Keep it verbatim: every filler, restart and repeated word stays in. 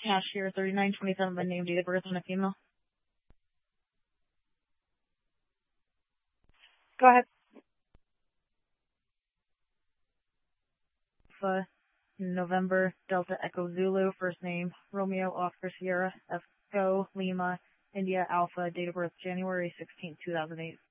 Cashier, thirty-nine twenty-seven by name, date of birth, and a female. Go ahead. Alpha, November, Delta Echo Zulu, first name, Romeo Oscar Sierra, Echo Lima, India Alpha, date of birth, January sixteenth, two thousand eight.